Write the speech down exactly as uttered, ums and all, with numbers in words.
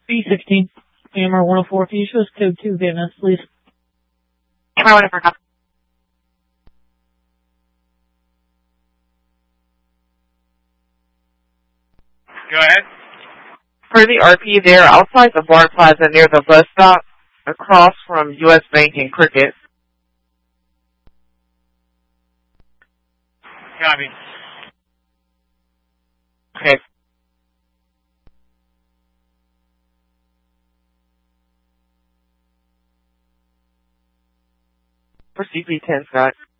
B sixteen, Hammer one oh four, can you show us code two V M S, please? Hammer one oh four, copy. Go ahead. For the R P, they are outside the bar plaza near the bus stop, across from U S Bank and Cricket. Copy. Okay. For C P ten, Scott.